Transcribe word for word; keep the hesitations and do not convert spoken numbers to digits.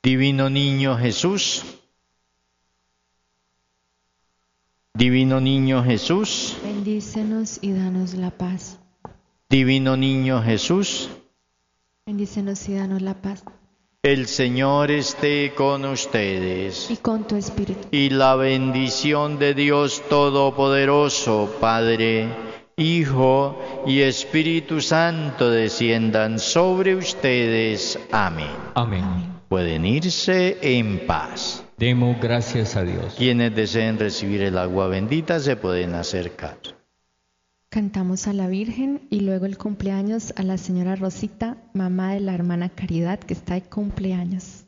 Divino Niño Jesús, Divino Niño Jesús, bendícenos y danos la paz. Divino Niño Jesús, Bendícenos y danos la paz. el Señor esté con ustedes. Y con tu espíritu. Y la bendición de Dios Todopoderoso, Padre, Hijo y Espíritu Santo desciendan sobre ustedes. Amén. Amén. Pueden irse en paz. Demos gracias a Dios. Quienes deseen recibir el agua bendita se pueden acercar. Cantamos a la Virgen y luego el cumpleaños a la señora Rosita, mamá de la hermana Caridad, que está de cumpleaños.